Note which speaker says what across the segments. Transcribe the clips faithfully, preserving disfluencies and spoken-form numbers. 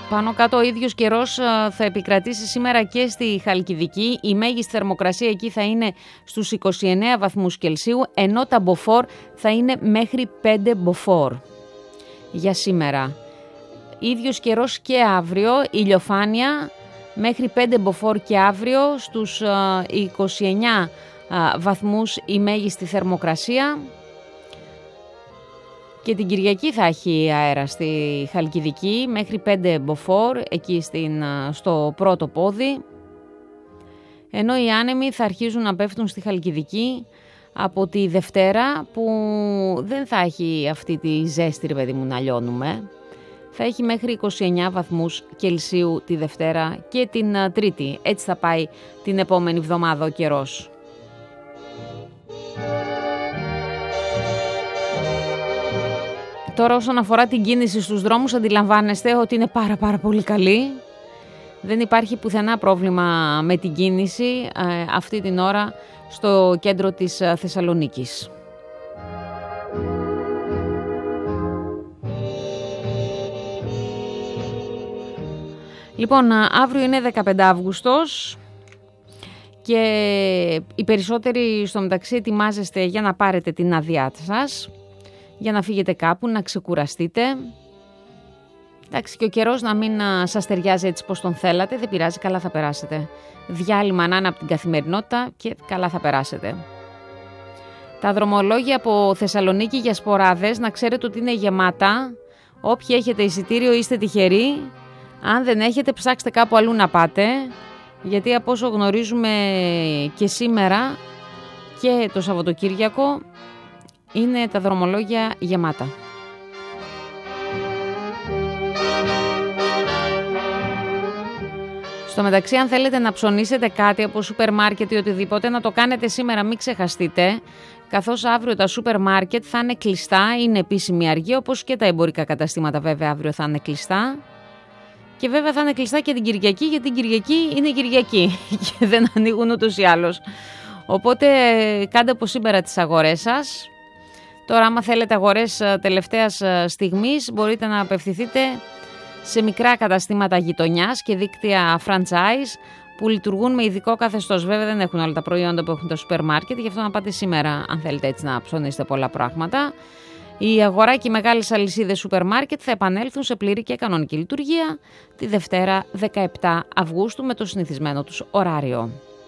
Speaker 1: Πάνω κάτω ο ίδιος καιρός θα επικρατήσει σήμερα και στη Χαλκιδική. Η μέγιστη θερμοκρασία εκεί θα είναι στους είκοσι εννέα βαθμούς Κελσίου, ενώ τα μποφόρ θα είναι μέχρι πέντε μποφόρ για σήμερα. Ίδιος καιρός και αύριο, ηλιοφάνεια μέχρι πέντε μποφόρ και αύριο, στους είκοσι εννέα βαθμούς η μέγιστη θερμοκρασία. Και την Κυριακή θα έχει αέρα στη Χαλκιδική μέχρι πέντε μποφόρ εκεί στην, στο πρώτο πόδι, ενώ οι άνεμοι θα αρχίζουν να πέφτουν στη Χαλκιδική από τη Δευτέρα, που δεν θα έχει αυτή τη ζέστη, ρε παιδί μου, να λιώνουμε. Θα έχει μέχρι είκοσι εννέα βαθμούς Κελσίου τη Δευτέρα και την Τρίτη. Έτσι θα πάει την επόμενη εβδομάδα ο καιρός. Τώρα όσον αφορά την κίνηση στους δρόμους, αντιλαμβάνεστε ότι είναι πάρα πάρα πολύ καλή. Δεν υπάρχει πουθενά πρόβλημα με την κίνηση ε, αυτή την ώρα στο κέντρο της Θεσσαλονίκης. Λοιπόν, αύριο είναι δεκαπέντε Αυγούστος και οι περισσότεροι στο μεταξύ ετοιμάζεστε για να πάρετε την άδειά σας, για να φύγετε κάπου, να ξεκουραστείτε. Εντάξει, και ο καιρός να μην σας ταιριάζει έτσι πως τον θέλατε, δεν πειράζει, καλά θα περάσετε. Διάλειμμα να είναι από την καθημερινότητα και καλά θα περάσετε. Τα δρομολόγια από Θεσσαλονίκη για σποράδες, να ξέρετε ότι είναι γεμάτα. Όποιοι έχετε εισιτήριο είστε τυχεροί. Αν δεν έχετε, ψάξτε κάπου αλλού να πάτε, γιατί από όσο γνωρίζουμε και σήμερα και το Σαββατοκύριακο είναι τα δρομολόγια γεμάτα. Στο μεταξύ, αν θέλετε να ψωνίσετε κάτι από σούπερ μάρκετ ή οτιδήποτε, να το κάνετε σήμερα, μην ξεχαστείτε, καθώς αύριο τα σούπερ μάρκετ θα είναι κλειστά, είναι επίσημη αργία, όπως και τα εμπορικά καταστήματα βέβαια αύριο θα είναι κλειστά. Και βέβαια θα είναι κλειστά και την Κυριακή, γιατί την Κυριακή είναι Κυριακή και δεν ανοίγουν ούτως ή άλλως. Οπότε κάντε από σήμερα τις αγορές σας. Τώρα άμα θέλετε αγορές τελευταίας στιγμής, μπορείτε να απευθυνθείτε σε μικρά καταστήματα γειτονιάς και δίκτυα franchise που λειτουργούν με ειδικό καθεστώς. Βέβαια δεν έχουν όλα τα προϊόντα που έχουν τα σούπερ μάρκετ, γι' αυτό να πάτε σήμερα αν θέλετε έτσι να ψωνίσετε πολλά πράγματα. Η αγορά και οι μεγάλες αλυσίδες σούπερ μάρκετ θα επανέλθουν σε πλήρη και κανονική λειτουργία τη Δευτέρα δεκαεπτά Αυγούστου με το συνηθισμένο τους ωράριο.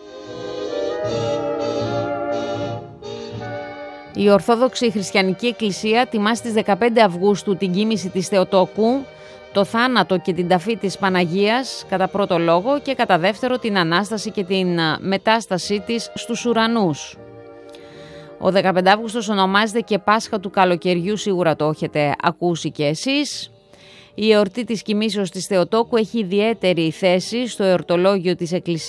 Speaker 1: Η Ορθόδοξη Χριστιανική Εκκλησία τιμά στις δεκαπέντε Αυγούστου την κοίμηση της Θεοτόκου, το θάνατο και την ταφή της Παναγίας κατά πρώτο λόγο και κατά δεύτερο την Ανάσταση και την μετάστασή της στους ουρανούς. Ο δεκαπέντε Αυγούστος ονομάζεται και Πάσχα του καλοκαιριού, σίγουρα το έχετε ακούσει και εσείς. Η εορτή της κοιμήσεως της Θεοτόκου έχει ιδιαίτερη θέση στο εορτολόγιο της Εκκλησίας